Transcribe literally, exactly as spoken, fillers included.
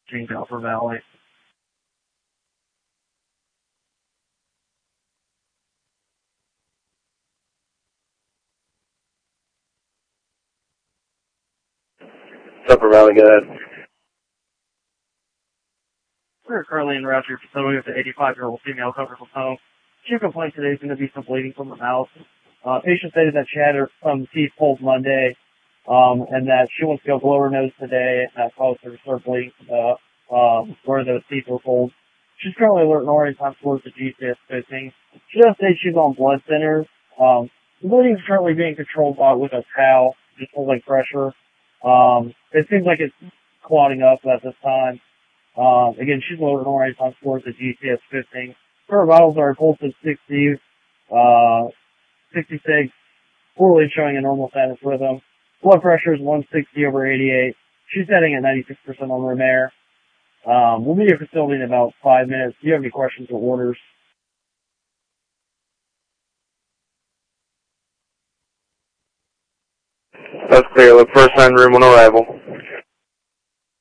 King Upper Valley. Upper Valley, go ahead. We're currently in route to your facility with an eighty-five-year-old female covered from home. Your complaint today is going to be some bleeding from the mouth. Uh, patient stated that she had her um, teeth pulled Monday, um, and that she wants to go blow her nose today, and that caused her to start bleeding from the, uh, where the teeth were pulled. She's currently alert and already time towards the G C S fifteen. She does say she's on blood thinners. Um, the bleeding is currently being controlled by with a towel, just holding pressure. Um, it seems like it's clotting up at this time. Uh, again, she's alert and already time towards the G C S fifteen. Her vitals are a pulse of sixty, uh, sixty-six, poorly showing a normal sinus rhythm. Blood pressure is one sixty over eighty-eight. She's setting at ninety-six percent on room air. Um, we'll be at your facility in about five minutes. Do you have any questions or orders? That's clear. Look first sign room on arrival.